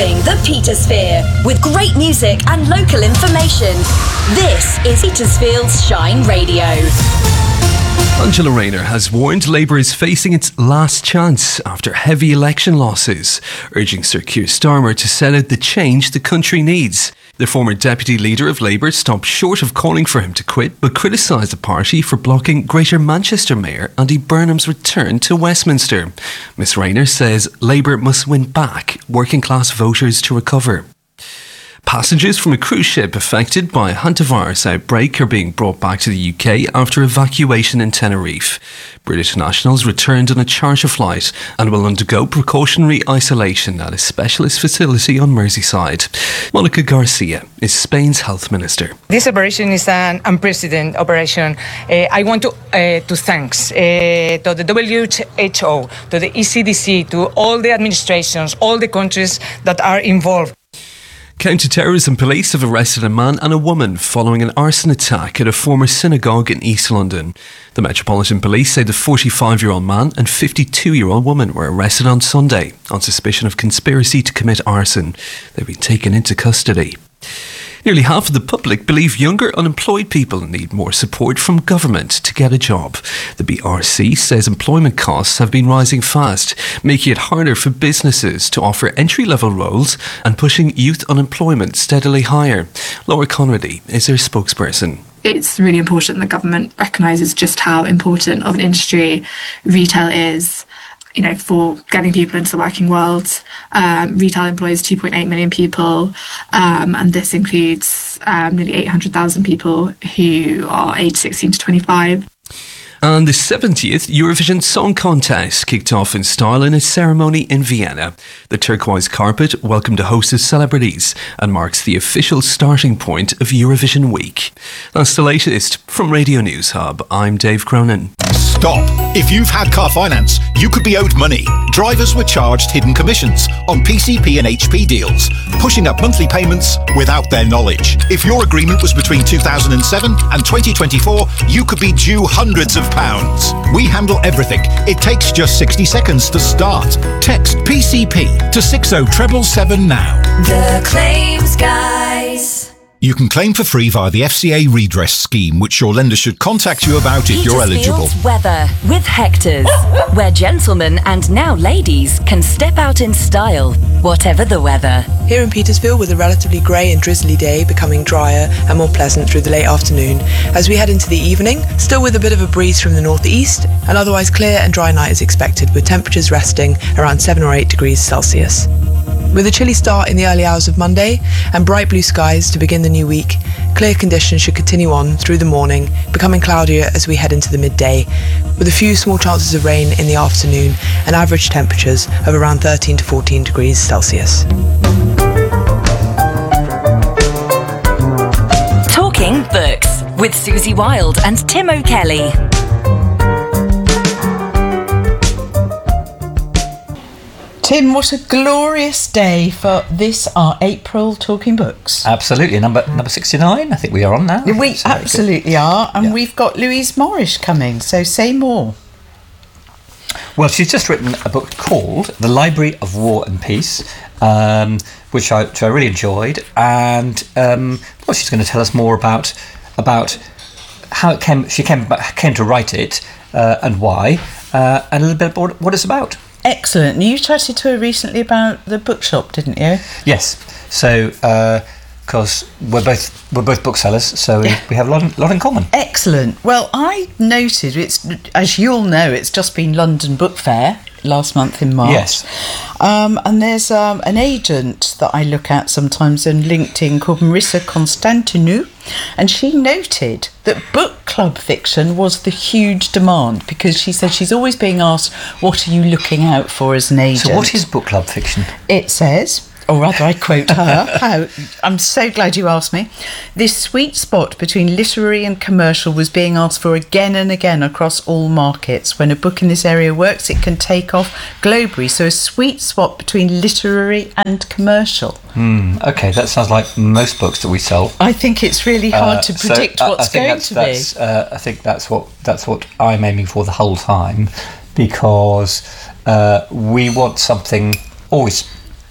Reliving the Petersphere with great music and local information. This is Petersfield's Shine Radio. Angela Rayner has warned Labour is facing its last chance after heavy election losses, urging Sir Keir Starmer to set out the change the country needs. The former deputy leader of Labour stopped short of calling for him to quit, but criticised the party for blocking Greater Manchester Mayor Andy Burnham's return to Westminster. Ms Rayner says Labour must win back working class voters to recover. Passengers from a cruise ship affected by a hantavirus outbreak are being brought back to the UK after evacuation in Tenerife. British nationals returned on a charter flight and will undergo precautionary isolation at a specialist facility on Merseyside. Monica Garcia is Spain's health minister. This operation is an unprecedented operation. I want to thank to the WHO, to the ECDC, to all the administrations, all the countries that are involved. Counter-terrorism police have arrested a man and a woman following an arson attack at a former synagogue in East London. The Metropolitan Police say the 45-year-old man and 52-year-old woman were arrested on Sunday on suspicion of conspiracy to commit arson. They've been taken into custody. Nearly half of the public believe younger unemployed people need more support from government to get a job. The BRC says employment costs have been rising fast, making it harder for businesses to offer entry-level roles and pushing youth unemployment steadily higher. Laura Conrady is their spokesperson. It's really important the government recognises just how important of an industry retail is, you know, for getting people into the working world. Retail employs 2.8 million people, and this includes nearly 800,000 people who are aged 16 to 25. And the 70th Eurovision Song Contest kicked off in style in a ceremony in Vienna. The turquoise carpet welcomed a host of celebrities and marks the official starting point of Eurovision Week. That's the latest from Radio News Hub. I'm Dave Cronin. Stop. If you've had car finance, you could be owed money. Drivers were charged hidden commissions on PCP and HP deals, pushing up monthly payments without their knowledge. If your agreement was between 2007 and 2024, you could be due hundreds of pounds. We handle everything. It takes just 60 seconds to start. Text PCP to 60777 now. The Claims Guys. You can claim for free via the FCA redress scheme, which your lender should contact you about if you're eligible. Petersfield's weather with Hector's, where gentlemen and now ladies can step out in style, whatever the weather. Here in Petersfield, with a relatively grey and drizzly day becoming drier and more pleasant through the late afternoon, as we head into the evening, still with a bit of a breeze from the northeast, an otherwise clear and dry night is expected, with temperatures resting around 7 or 8 degrees Celsius. With a chilly start in the early hours of Monday and bright blue skies to begin the new week, clear conditions should continue on through the morning, becoming cloudier as we head into the midday, with a few small chances of rain in the afternoon and average temperatures of around 13 to 14 degrees Celsius. Talking Books with Susie Wild and Tim O'Kelly. Tim, what a glorious day for this, our April Talking Books. Absolutely. Number 69, I think we are on now. We absolutely are, and we've got Louise Morris coming, so say more. Well, she's just written a book called The Library of War and Peace, which I really enjoyed, and she's going to tell us more about how she came to write it and why, and a little bit about what it's about. Excellent. You chatted to her recently about the bookshop, didn't you? Yes. So, because we're both booksellers, so we have a lot in common. Excellent. Well, I noted as you all know, it's just been London Book Fair last month in March. Yes. And there's an agent that I look at sometimes on LinkedIn called Marissa Constantinou, and she noted that book club fiction was the huge demand, because she said she's always being asked, what are you looking out for as an agent? So what is book club fiction? It says, or rather I quote her, I'm so glad you asked me. This sweet spot between literary and commercial was being asked for again and again across all markets. When a book in this area works, it can take off globally. So a sweet spot between literary and commercial. Okay, that sounds like most books that we sell. I think it's really hard to predict what's going to be. I think that's what I'm aiming for the whole time, because we want something always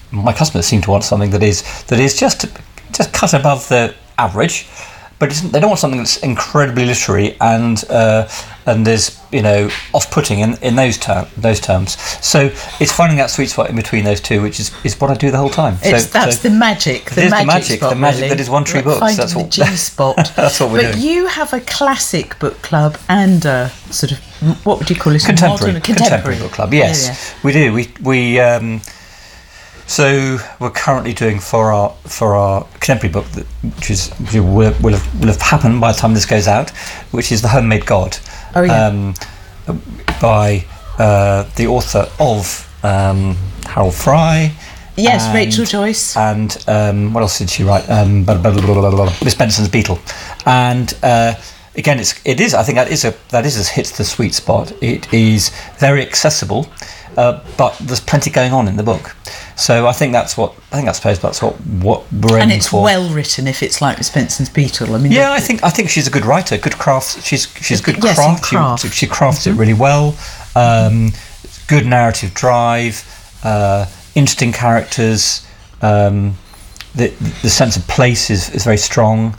my customers seem to want something that is just cut above the average, but they don't want something that's incredibly literary and is off-putting in those terms. So it's finding that sweet spot in between those two, which is what I do the whole time. That's the magic. The magic really. That is One Tree Books. Finding That's the what G-spot. That's what we're doing. But you have a classic book club and a sort of, what would you call it? Contemporary book club. Yes, we do. We so we're currently doing for our contemporary book, which will have happened by the time this goes out, which is The Homemade God. Oh yeah. By the author of Harold Fry. Yes, Rachel Joyce. And what else did she write? Miss Benson's Beetle. And again, I think that hits the sweet spot. It is very accessible, but there's plenty going on in the book. So I suppose that's what we're aiming for. And it's well written if it's like Miss Benson's Beetle. I mean, yeah, I think she's a good writer, good craft. She's good craft. She crafts it really well. Good narrative drive, interesting characters. The sense of place is very strong.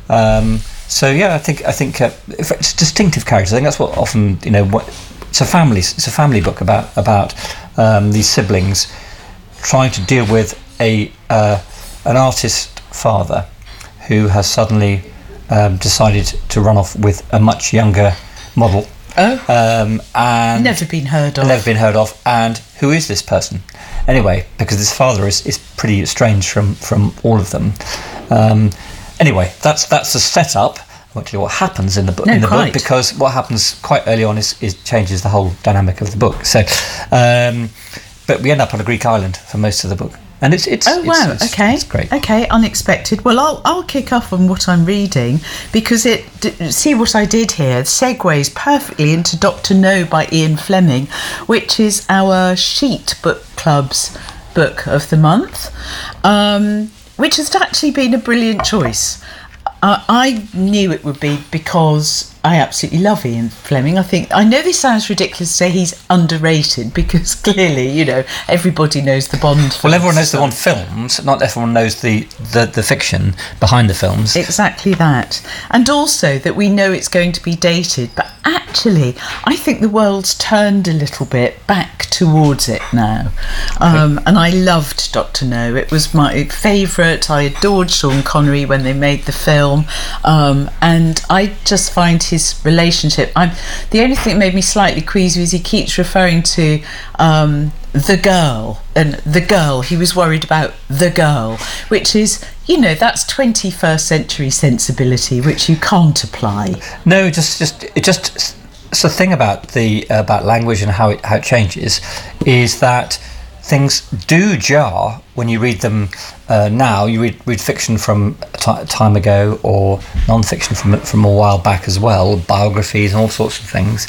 So yeah, I think it's distinctive characters. I think that's what often it's a family book about these siblings trying to deal with an artist father who has suddenly decided to run off with a much younger model. And never been heard of. And who is this person? Anyway, because this father is pretty estranged from all of them. Anyway, that's the setup. I won't tell you what happens in the book, book, because what happens quite early on is changes the whole dynamic of the book. So, but we end up on a Greek island for most of the book. And it's great. Okay, unexpected. Well, I'll kick off on what I'm reading because see what I did here segues perfectly into Dr. No by Ian Fleming, which is our Sheet Book Club's book of the month, which has actually been a brilliant choice. I knew it would be because I absolutely love Ian Fleming. I know this sounds ridiculous to say he's underrated because clearly, everybody knows the Bond films. Well, everyone knows the Bond films, not everyone knows the fiction behind the films. Exactly that. And also that we know it's going to be dated, but actually, I think the world's turned a little bit back towards it now. And I loved Dr. No. It was my favourite. I adored Sean Connery when they made the film. And I just find his relationship, the only thing that made me slightly queasy is he keeps referring to the girl, and the girl, he was worried about the girl, which is, that's 21st century sensibility which you can't apply. No, just the thing about about language and how it changes is that things do jar when you read them now. You read fiction from time ago or non-fiction from a while back as well, biographies and all sorts of things.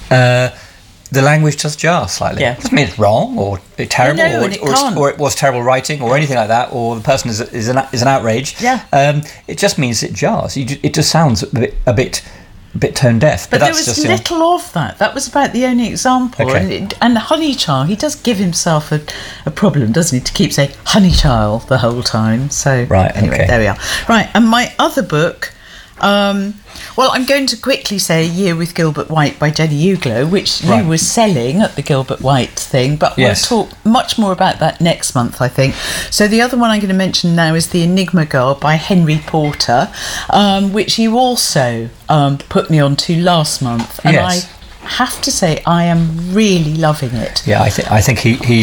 The language does jar slightly. Yeah. It doesn't mean it's wrong or terrible or it was terrible writing or anything like that, or the person is an outrage. Yeah. It just means it jars. It just sounds a bit tone deaf. But there was little of that. That was about the only example. Okay. And Honeychile, he does give himself a problem, doesn't he, to keep saying Honeychile the whole time. So anyway, There we are. Right, and my other book, well, I'm going to quickly say A Year with Gilbert White by Jenny Uglow, which you were selling at the Gilbert White thing, but we'll talk much more about that next month, I think. So the other one I'm going to mention now is The Enigma Girl by Henry Porter, which you also put me on to last month, and I have to say I am really loving it. Yeah, I think he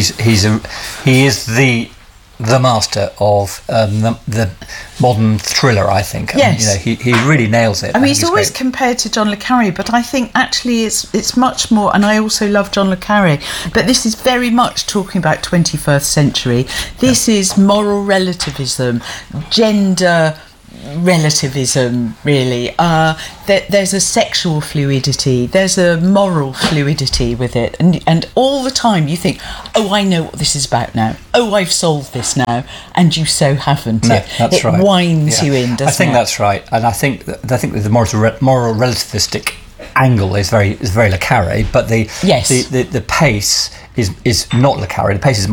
is the master of the modern thriller, I think. Yes. He really nails it. I mean, he's always compared to John le Carré, but I think actually it's much more, and I also love John le Carré, but this is very much talking about 21st century. This is moral relativism, gender relativism, really. There's a sexual fluidity, there's a moral fluidity with it, and all the time you think, I know what this is about now, I've solved this now, and you so haven't. That's right. It winds you in, doesn't it? I think that's right, and I think that the moral relativistic angle is very le Carré, but the pace is not le Carré. The pace is much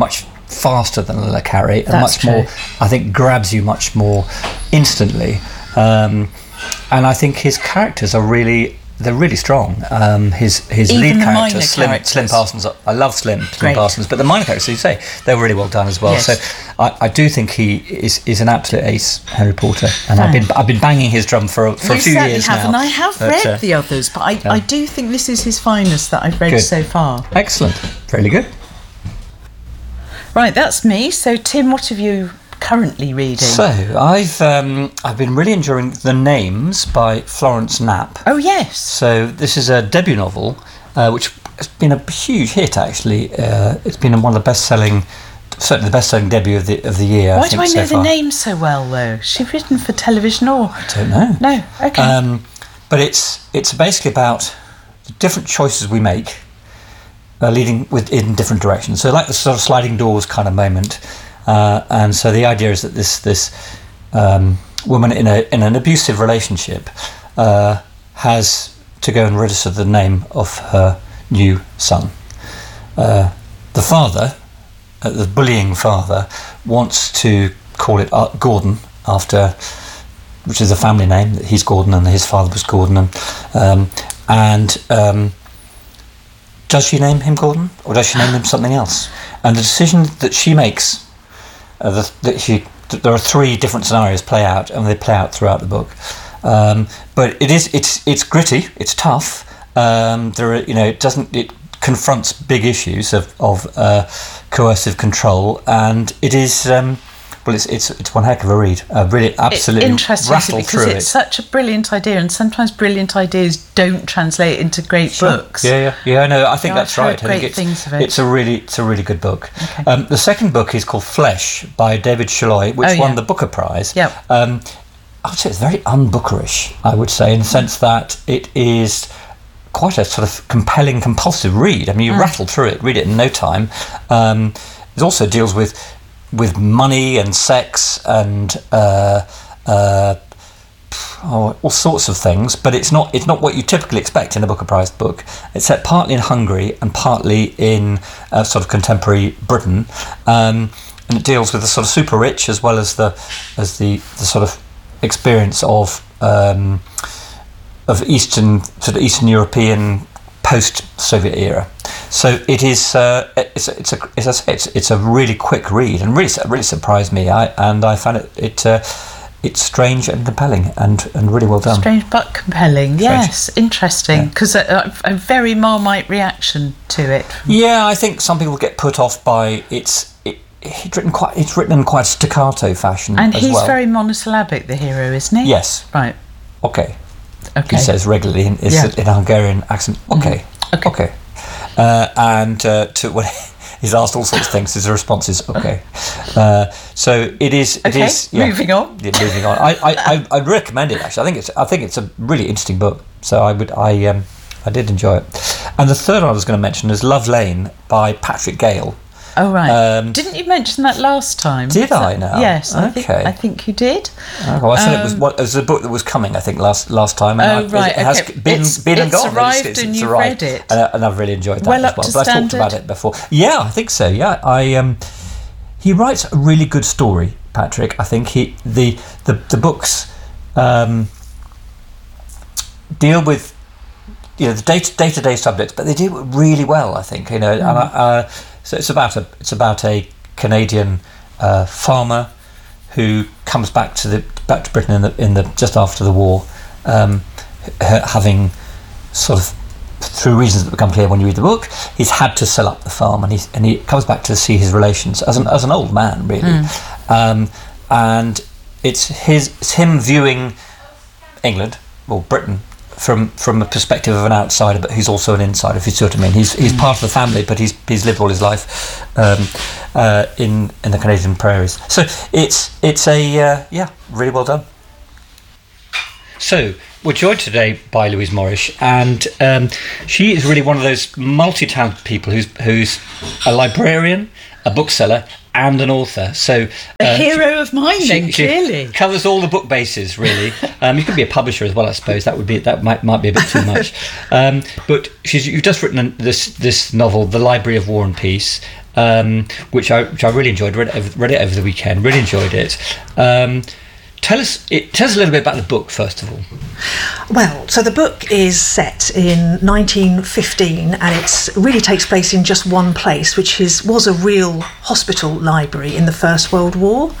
faster than Le Carré, and That's much more, I think, grabs you much more instantly. And I think his characters are really strong. His Even lead the character, minor Slim characters. Parsons, I love Slim Great. Parsons, but the minor characters, as you say, they're really well done as well. Yes. So I do think he is an absolute ace, Henry Porter, and I've been banging his drum for a few certainly years have, now. and I have read the others, but I do think this is his finest that I've read Good. so far. Excellent, really good. Right, that's me. So, Tim, what have you currently reading? So I've been really enjoying The Names by Florence Knapp. Oh, yes. So this is a debut novel, which has been a huge hit. Actually, it's been one of the certainly the best-selling debut of the year. Why I think, do I so know the far. name so well, though? She's written for television or? I don't know. No, okay. But it's basically about the different choices we make, leading in different directions. So like the sort of sliding doors kind of moment. And so the idea is that this woman in an abusive relationship has to go and register the name of her new son. The father, the bullying father, wants to call it Gordon after, which is a family name. He's Gordon and his father was Gordon, and does she name him Gordon or does she name him something else? And the decision that she makes, there are three different scenarios play out, and they play out throughout the book. But it's gritty, it's tough. It confronts big issues of coercive control, and it is. It's one heck of a read. Really, absolutely interesting rattle because through it's such a brilliant idea, and sometimes brilliant ideas don't translate into great books. Yeah. No, I think that's right. I've heard great things of it. It's a really good book. Okay. The second book is called Flesh by David Shalhoub, which won the Booker Prize. Yep. I would say it's very unbookerish. I would say in the sense that it is quite a sort of compelling, compulsive read. I mean, you rattle through it, read it in no time. It also deals with money and sex and all sorts of things, but it's not what you typically expect in a Booker Prize book. It's set partly in Hungary and partly in sort of contemporary Britain, and it deals with the sort of super rich as well as the sort of experience of Eastern European post-Soviet era. So it is. It's a really quick read, and really surprised me. I found it's strange and compelling, and really well done. Strange but compelling. Yes, interesting. Because a very Marmite reaction to it. Yeah, I think some people get put off by it's written in quite staccato fashion, and as he's well. very monosyllabic, the hero, isn't he? Yes. Right. Okay. He says regularly in a Hungarian accent. Okay. Mm-hmm. Okay. To when he's asked all sorts of things, his response is okay. So it is. It Okay, is. Yeah. moving on. Yeah, moving on. I'd recommend it actually. I think it's a really interesting book. So I did enjoy it. And the third one I was going to mention is Love Lane by Patrick Gale. Oh right. Didn't you mention that last time? Did I now? Yes. Okay. I think you did. Well, I said it was a book that was coming. I think last time. And right. It has been and gone. It's arrived and you've read it. And I've really enjoyed that Well as up well. to But I talked standard? about it before. Yeah, I think so. Yeah, he writes a really good story, Patrick. I think the books deal with the day-to-day subjects, but they do it really well. I think and so it's about a Canadian farmer who comes back to Britain in the just after the war, having sort of, through reasons that become clear when you read the book, he's had to sell up the farm, and he comes back to see his relations as an old man, really, and it's him viewing England or Britain from a perspective of an outsider, but who's also an insider, if you see what I mean. He's part of the family, but he's lived all his life in the Canadian prairies. So it's really well done. So we're joined today by Louise Morrish, and she is really one of those multi-talented people who's a librarian, a bookseller, and an author. So a hero of mine, clearly. She covers all the book bases, really. You could be a publisher as well, I suppose. That might be a bit too much. But you've just written this novel, The Library of War and Peace, which I really enjoyed. Read it over the weekend. Really enjoyed it. Tell us a little bit about the book, first of all. Well, so the book is set in 1915, and it really takes place in just one place, which was a real hospital library in the First World War.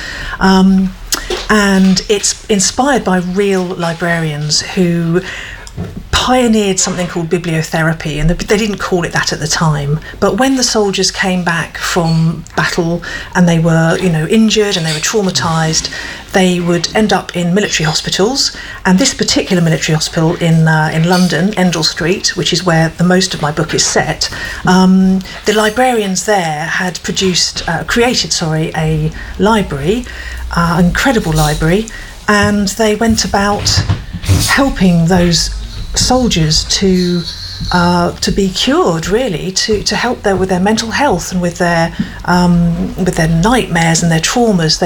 And it's inspired by real librarians who pioneered something called bibliotherapy, and they didn't call it that at the time, but when the soldiers came back from battle and they were, injured and they were traumatized, they would end up in military hospitals. And this particular military hospital in London, Endell Street, which is where the most of my book is set, the librarians there had created a library, an incredible library, and they went about helping those soldiers to be cured, really, to help with their mental health and with their nightmares and their traumas.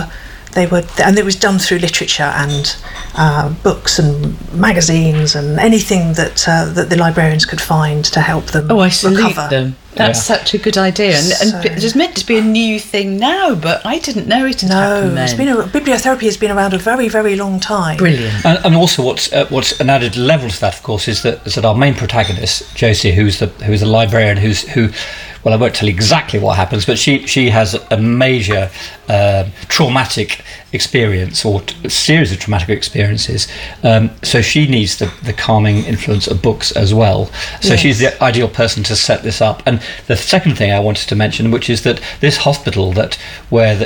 And it was done through literature and books and magazines and anything that the librarians could find to help them. Oh, I salute recover. them. That's such a good idea, and it's meant to be a new thing now, but I didn't know it had happened then. Bibliotherapy has been around a very, very long time. Brilliant. And also, what's an added level to that, of course, is that our main protagonist, Josie, who's a librarian, who. Well, I won't tell you exactly what happens, but she has a major traumatic experience, or a series of traumatic experiences. So she needs the calming influence of books as well. So she's the ideal person to set this up. And the second thing I wanted to mention, which is that this hospital where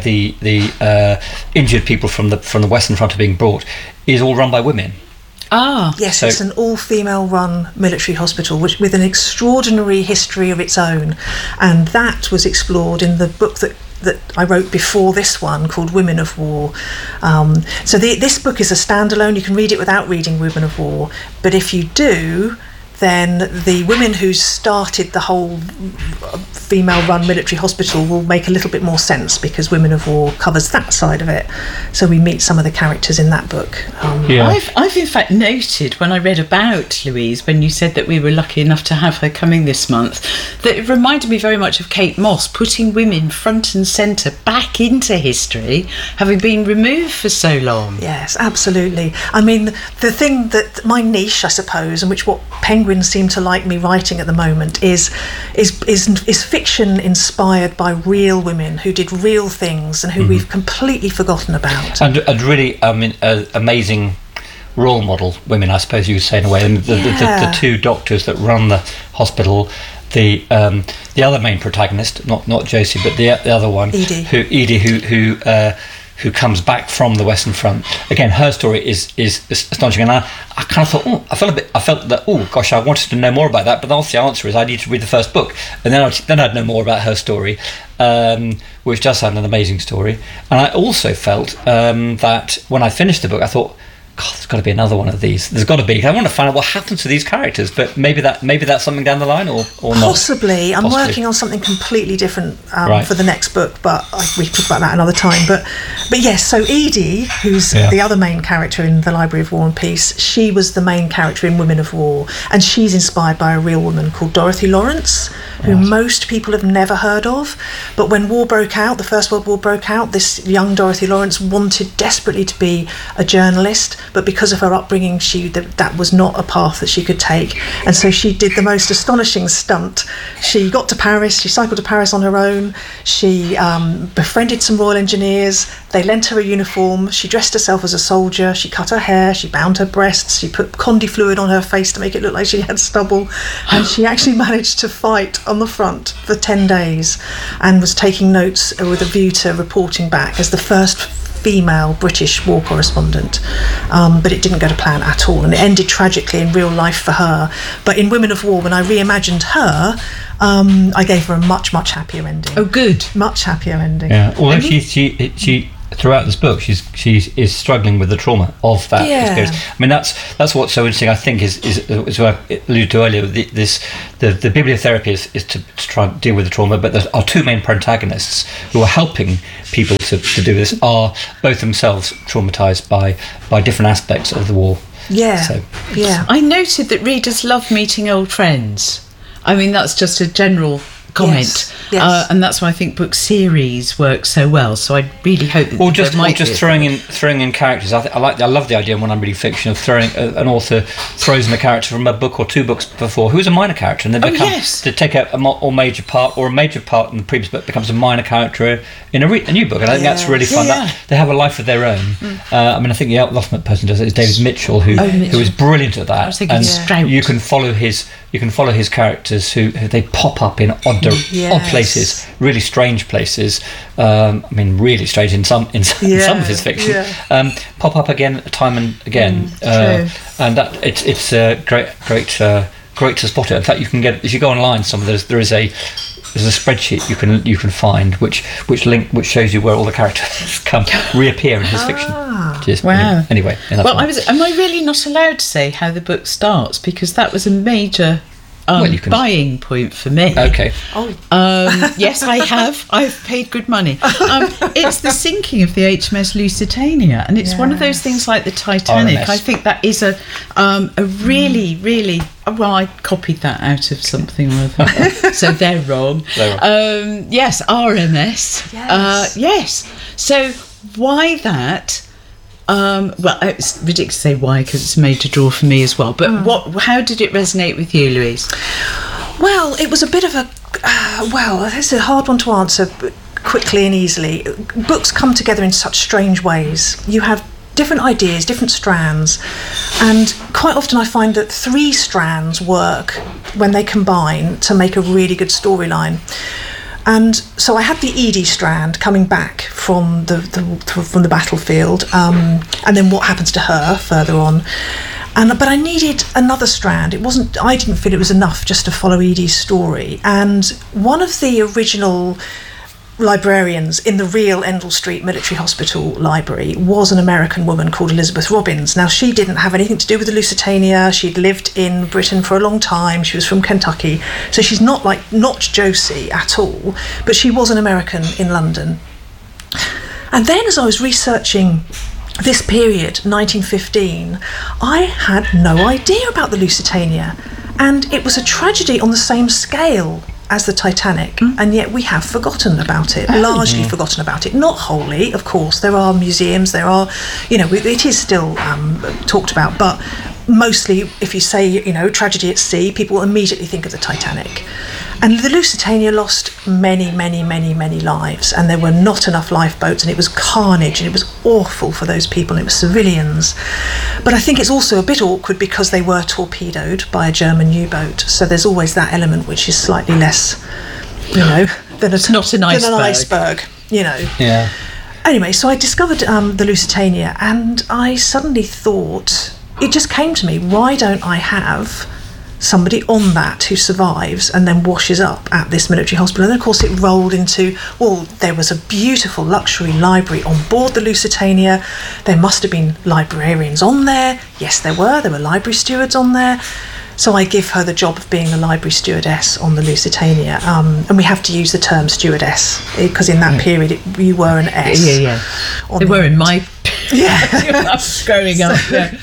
the injured people from the Western Front are being brought is all run by women. Yes, it's an all-female run military hospital with an extraordinary history of its own, and that was explored in the book that I wrote before this one, called Women of War. So this book is a standalone. You can read it without reading Women of War, but if you do, then the women who started the whole female-run military hospital will make a little bit more sense, because Women of War covers that side of it. So we meet some of the characters in that book. I've in fact noted, when I read about Louise, when you said that we were lucky enough to have her coming this month, that it reminded me very much of Kate Moss, putting women front and centre back into history, having been removed for so long. Yes, absolutely. I mean, the thing that my niche, I suppose, and what Penguin seem to like me writing at the moment is fiction inspired by real women who did real things and who we've completely forgotten about. And really, amazing role model women, I suppose you would say, in a way. And the two doctors that run the hospital, the other main protagonist, not Josie, but the other one, Edie, who comes back from the Western Front. Again, her story is astonishing, and I kind of thought, I felt that, I wanted to know more about that, but the answer is I need to read the first book, and then I'd know more about her story, which does sound an amazing story. And I also felt that when I finished the book, I thought, God, there's got to be another one of these. There's got to be. I want to find out what happens to these characters, but maybe that's something down the line, or not. Possibly. I'm working on something completely different for the next book, but we can talk about that another time. But yes, so Edie, who's the other main character in the Library of War and Peace, she was the main character in Women of War, and she's inspired by a real woman called Dorothy Lawrence, who most people have never heard of. But when war broke out, the First World War broke out, this young Dorothy Lawrence wanted desperately to be a journalist, but because of her upbringing, that was not a path that she could take. And so she did the most astonishing stunt. She got to Paris, she cycled to Paris on her own, she befriended some Royal Engineers, they lent her a uniform, she dressed herself as a soldier, she cut her hair, she bound her breasts, she put Condi fluid on her face to make it look like she had stubble, and she actually managed to fight on the front for 10 days and was taking notes with a view to reporting back as the first female British war correspondent, but it didn't go to plan at all, and it ended tragically in real life for her. But in Women of War, when I reimagined her, I gave her a much happier ending. Oh, good. Much happier ending. Yeah, although she throughout this book, she is struggling with the trauma of that experience. I mean, that's what's so interesting. I think is what I alluded to earlier. The bibliotherapy is to try and deal with the trauma, but our two main protagonists who are helping people to do this are both themselves traumatized by different aspects of the war. I noted that readers love meeting old friends. I mean, that's just a general comment. Yes. And that's why I think book series work so well. So I really hope that or just throwing in characters. I love the idea when I'm reading fiction of throwing an author throws in a character from a book or two books before who's a minor character, and they take a major part, or a major part in the previous book becomes a minor character in a new book, and I think that's really fun. That they have a life of their own. I mean, I think the ultimate person does it is David Mitchell, who is brilliant at that. And you can follow his characters who they pop up in odd places, really strange places. I mean, really strange in some of his fiction. Pop up again, time and again, and that it's great to spot it. In fact, you can get, if you go online, there's a spreadsheet you can find which shows you where all the characters reappear in his fiction. Wow. Anyway, am I really not allowed to say how the book starts, because that was a major buying point for me. Okay. Yes, I have. I've paid good money. It's the sinking of the HMS Lusitania, and it's one of those things like the Titanic. RMS. I think that is a really, really. Well, I copied that out of something or other, so they're wrong. Yes, RMS. Yes. So why that? Well, it's ridiculous to say why, because it's a major draw for me as well. But how did it resonate with you, Louise? Well, it was a bit of a it's a hard one to answer quickly and easily. Books come together in such strange ways. You have different ideas, different strands, and quite often I find that 3 strands work when they combine to make a really good storyline. And so I had the Edie strand coming back from the battlefield, and then what happens to her further on. But I needed another strand. I didn't feel it was enough just to follow Edie's story. And one of the original librarians in the real Endell Street Military Hospital Library was an American woman called Elizabeth Robbins. Now, she didn't have anything to do with the Lusitania. She'd lived in Britain for a long time. She was from Kentucky. So she's not Josie at all, but she was an American in London. And then as I was researching this period, 1915, I had no idea about the Lusitania. And it was a tragedy on the same scale as the Titanic, and yet we have forgotten about it, largely forgotten about it. Not wholly, of course. There are museums, it is still talked about, but mostly if you say, tragedy at sea, people immediately think of the Titanic. And the Lusitania lost many, many, many, many lives, and there were not enough lifeboats, and it was carnage, and it was awful for those people, and it was civilians. But I think it's also a bit awkward because they were torpedoed by a German U-boat, so there's always that element which is slightly less, than an iceberg, Yeah. Anyway, so I discovered the Lusitania, and I suddenly thought, it just came to me, why don't I have somebody on that who survives and then washes up at this military hospital? And then, of course, it rolled into, there was a beautiful luxury library on board the Lusitania. There must have been librarians on there. Yes, there were library stewards on there. So I give her the job of being a library stewardess on the Lusitania, and we have to use the term stewardess because in that period you were an S. They were in my growing up.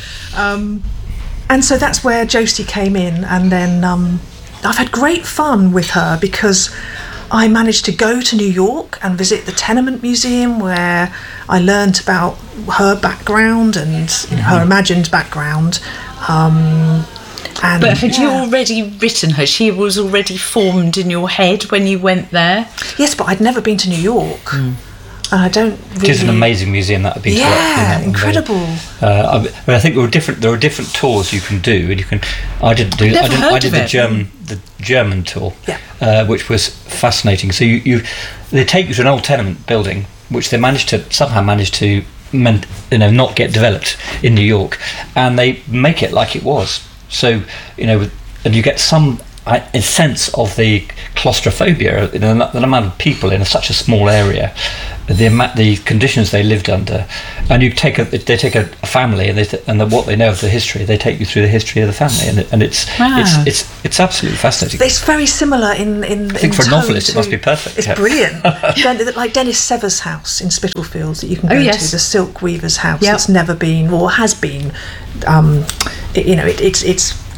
And so that's where Josie came in, and then I've had great fun with her because I managed to go to New York and visit the Tenement Museum, where I learnt about her background and her imagined background. But had you already written her? She was already formed in your head when you went there? Yes, but I'd never been to New York. And I don't really... It is an amazing museum that I've been to. Yeah, incredible. I think there are different tours you can do, and I did the German tour, which was fascinating. So they take you to an old tenement building, which they somehow managed to not get developed in New York, and they make it like it was. So and you get a sense of the claustrophobia, the amount of people in such a small area, the conditions they lived under, and they take a family and what they know of the history, they take you through the history of the family, and it's absolutely fascinating. It's very similar in I think for a novelist it must be perfect. It's brilliant. Like Dennis Sever's house in Spitalfields that you can go to, the silk weaver's house that's never been or has been. It's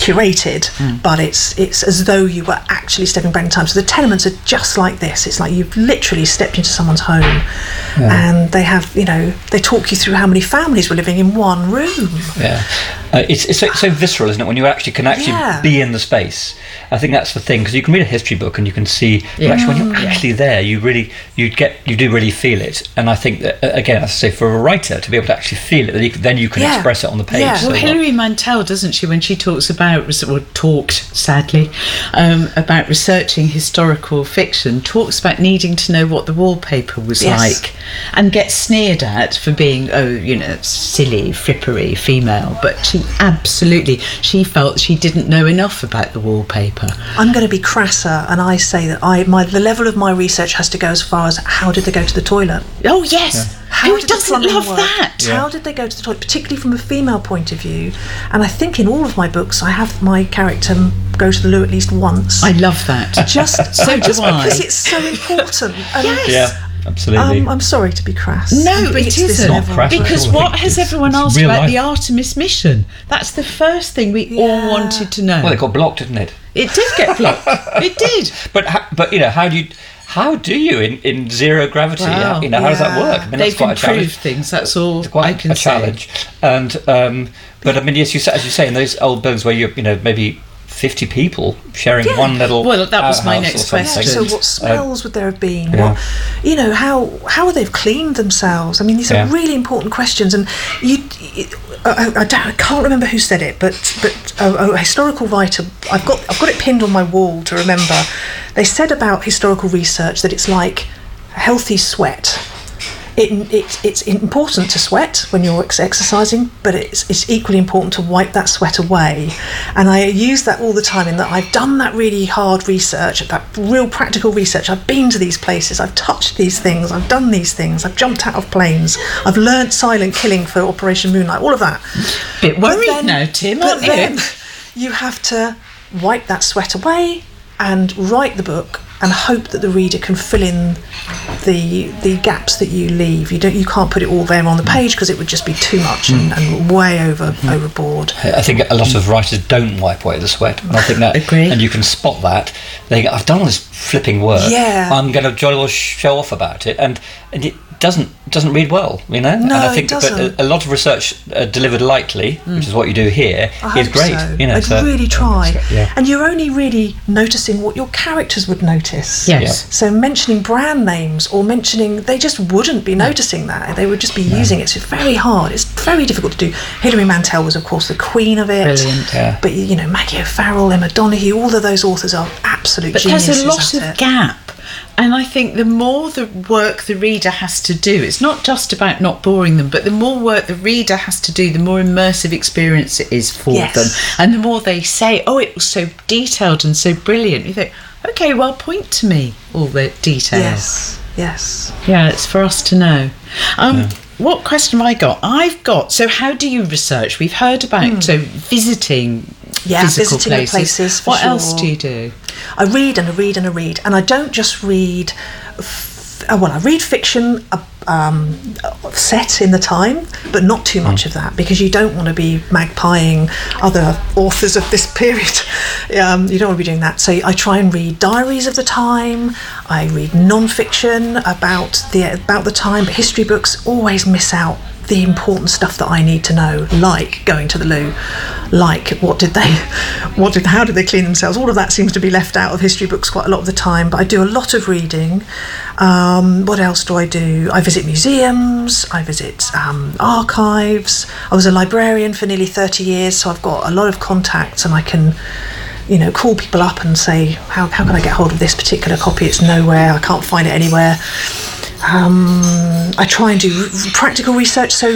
curated, but it's as though you were actually stepping back in time. So the tenements are just like this. It's like you've literally stepped into someone's home, and they have, they talk you through how many families were living in one room. Yeah, it's so visceral, isn't it? When you can actually be in the space. I think that's the thing, because you can read a history book and you can see, but actually when you're actually there, you do really feel it. And I think that, again, as I say, for a writer to be able to actually feel it, then you can express it on the page. Yeah. So well, Hilary Mantel, doesn't she, when she talks about, or talked, sadly, about researching historical fiction, talks about needing to know what the wallpaper was like, and gets sneered at for being, silly, frippery female. But she felt she didn't know enough about the wallpaper. I'm going to be crasser, and I say that the level of my research has to go as far as how did they go to the toilet? Oh yes, who doesn't love that? How did they go to the toilet, particularly from a female point of view? And I think in all of my books I have my character go to the loo at least once. I love that. Just so do I, because it's so important. Yes. Absolutely. I'm sorry to be crass. No, it isn't. Because what has everyone asked about life. the Artemis mission? That's the first thing we all wanted to know. Well, it got blocked, didn't it? It did get blocked. It did. But how do you in zero gravity? Wow. How does that work? I mean, they've that's quite a challenge. improved things. That's all It's quite I can a challenge. And but I mean, yes, as you say, in those old buildings where maybe 50 people sharing one little. Well, that was my next question. So what smells would there have been? What, how would they have cleaned themselves? I mean, these are really important questions. And I can't remember who said it, but a historical writer, I've got it pinned on my wall to remember. They said about historical research that it's like healthy sweat. It's important to sweat when you're exercising, but it's equally important to wipe that sweat away. And I use that all the time, in that I've done that really hard research, that real practical research. I've been to these places, I've touched these things, I've done these things, I've jumped out of planes, I've learnt silent killing for Operation Moonlight, all of that. Bit worried now, Tim, aren't you? Then you have to wipe that sweat away and write the book and hope that the reader can fill in the gaps that you leave. You can't put it all there on the page, because it would just be too much and way overboard. I think a lot of writers don't wipe away the sweat, and I think that, and you can spot that. They think, I've done all this flipping work. I'm going to jolly well show off about it, and it doesn't read well, No, and I think it doesn't. But a lot of research delivered lightly, which is what you do here, is great. So. I'd really try. And you're only really noticing what your characters would notice. Yes. So mentioning brand names or they just wouldn't be noticing that. They would just be using it. So it's very hard. It's very difficult to do. Hilary Mantel was, of course, the queen of it. Brilliant. Yeah. But Maggie O'Farrell, Emma Donoghue, all of those authors are absolute geniuses. But there's a lot of gap. And I think the more the work the reader has to do, it's not just about not boring them, but the more work the reader has to do, the more immersive experience it is for them. And the more they say, oh, it was so detailed and so brilliant, you think, okay, well, point to me all the details. Yes. Yeah, it's for us to know. What question have I got? So how do you research? We've heard about visiting physical places. What else do you do? I read and I read and I read, and I don't just read. I read fiction set in the time, but not too much of that, because you don't want to be magpieing other authors of this period. You don't want to be doing that. So I try and read diaries of the time. I read non-fiction about the time, but history books always miss out the important stuff that I need to know, like going to the loo, like how did they clean themselves. All of that seems to be left out of history books quite a lot of the time, but I do a lot of reading. What else do? I visit museums, I visit archives. I was a librarian for nearly 30 years, so I've got a lot of contacts, and I can call people up and say, how can I get hold of this particular copy? It's nowhere, I can't find it anywhere. I try and do practical research. So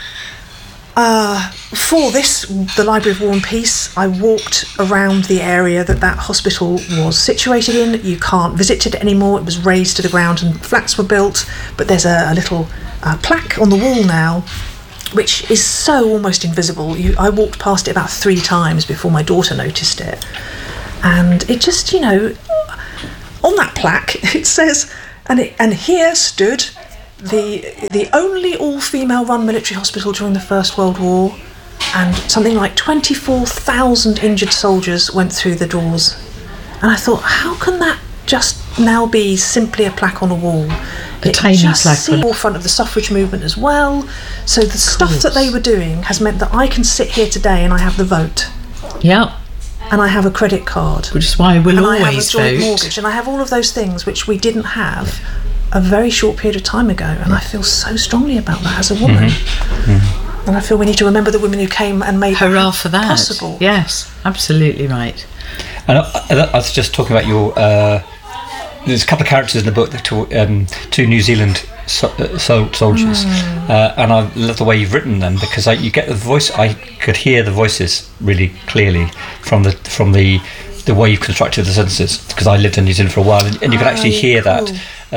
for the Library of War and Peace, I walked around the area that hospital was situated in. You can't visit it anymore. It was razed to the ground and flats were built, but there's a little plaque on the wall now, which is so almost invisible. I walked past it about 3 times before my daughter noticed it. And it just, on that plaque, it says, and here stood the only all-female run military hospital during the First World War, and something like 24,000 injured soldiers went through the doors. And I thought, how can that just now be simply a plaque on a wall? A tiny plaque on the forefront of the suffrage movement as well. So the stuff that they were doing has meant that I can sit here today and I have the vote. Yeah. And I have a credit card. Which is why we'll always I have a joint vote. mortgage, and I have all of those things which we didn't have a very short period of time ago, and I feel so strongly about that as a woman. And I feel we need to remember the women who came and made Hurrah for that. possible. Yes, absolutely right. And I was just talking about your. There's a couple of characters in the book that two New Zealand soldiers, and I love the way you've written them, because you get the voice. I could hear the voices really clearly from the way you've constructed the sentences, because I lived in New Zealand for a while, and you can actually hear that.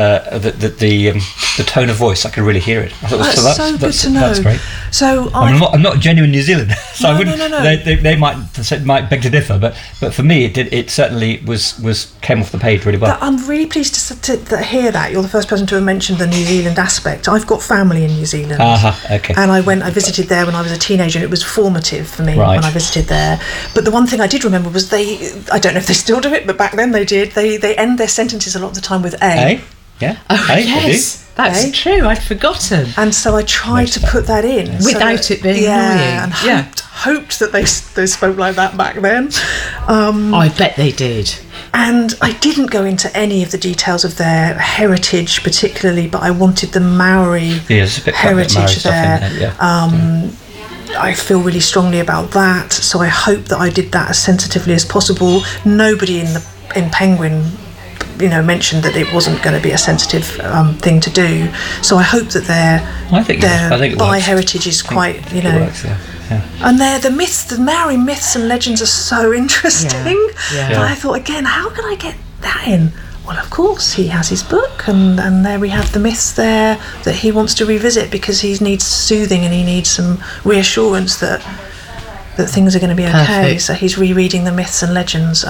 The tone of voice, I could really hear it. I thought, that's so good to know. That's great. So I'm not a genuine New Zealander, so No, I wouldn't. no. They might beg to differ, but for me, it certainly came off the page really well. I'm really pleased to hear that. You're the first person to have mentioned the New Zealand aspect. I've got family in New Zealand. Okay. And I visited there when I was a teenager, and it was formative for me when I visited there. But the one thing I did remember was I don't know if they still do it, but back then they did. They end their sentences a lot of the time with A. Yeah. Oh, yes, that's true. I'd forgotten. And so I tried to put that in without it being annoying. And hoped that they spoke like that back then. I bet they did. And I didn't go into any of the details of their heritage particularly, but I wanted the Maori heritage there. I feel really strongly about that, so I hope that I did that as sensitively as possible. Nobody in Penguin mentioned that it wasn't going to be a sensitive thing to do. So I hope that their Bai heritage is quite, It works, yeah. And the Maori myths and legends are so interesting. And I thought, again, how can I get that in? Well, of course, he has his book, and there we have the myths there that he wants to revisit, because he needs soothing and he needs some reassurance that things are going to be okay. Perfect. So he's rereading the myths and legends.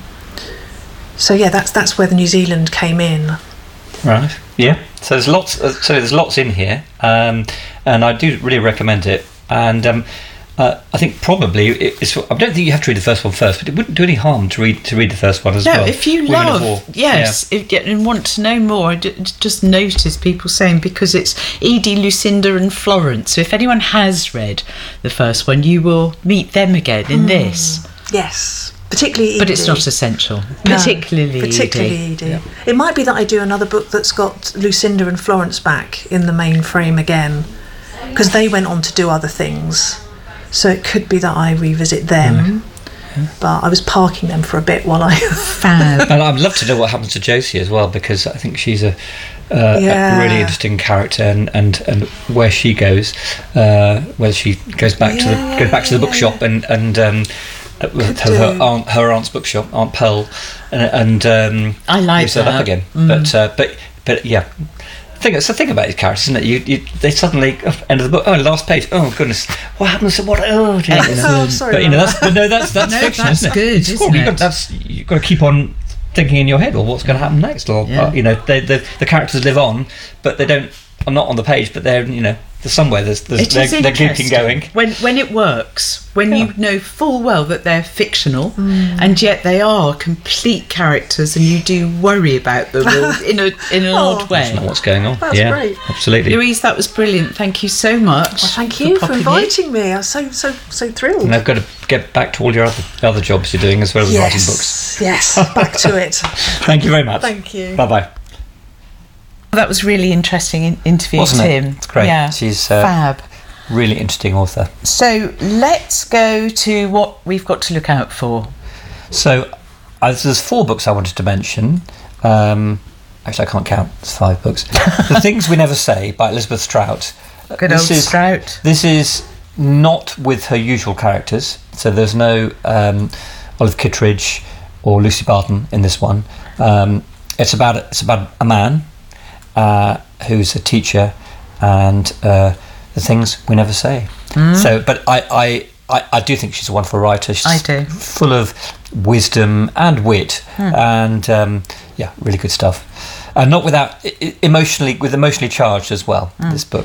So yeah, that's where the New Zealand came in. Right. Yeah. So there's lots. There's lots in here, and I do really recommend it. And I think probably I don't think you have to read the first one first, but it wouldn't do any harm to read the first one as well. No, if you and want to know more, I just notice people saying, because it's Edie, Lucinda and Florence. So if anyone has read the first one, you will meet them again in this. Yes. Particularly Edie. But it's not essential. Particularly Edie. Yeah. It might be that I do another book that's got Lucinda and Florence back in the main frame again, because they went on to do other things. So it could be that I revisit them. But I was parking them for a bit while I... Fab. And I'd love to know what happens to Josie as well, because I think she's a really interesting character, and where she goes, whether she goes back to the bookshop and her aunt's bookshop, Aunt Pearl, and I like that up again. But yeah, it's the thing about these characters, isn't it? They suddenly end of the book. Oh, last page. Oh goodness, what happens to what? Oh, dear, sorry. But that's fiction, isn't it? Good. It's cool. You've got to keep on thinking in your head, well, what's going to happen next? Or the characters live on, but are not on the page, but they're there's somewhere they're keeping going. When it works, when you know full well that they're fictional, and yet they are complete characters, and you do worry about them in an odd way. That's not what's going on. That's great. Absolutely. Louise, that was brilliant. Thank you so much. Well, thank you for inviting me. I'm so thrilled. And I've got to get back to all your other jobs you're doing, as well as writing books. Yes, back to it. Thank you very much. Thank you. Bye-bye. That was really interesting interview, wasn't Tim. It? It's great. Yeah, she's fab. Really interesting author. So let's go to what we've got to look out for. So there's 4 books I wanted to mention. Actually, I can't count. It's 5 books. The Things We Never Say by Elizabeth Strout. Good old Strout. This is not with her usual characters. So there's no Olive Kittredge or Lucy Barton in this one. It's about a man who's a teacher, and the things we never say. So, but I do think she's a wonderful writer. She's full of wisdom and wit, and really good stuff. And not without emotionally charged as well. This book.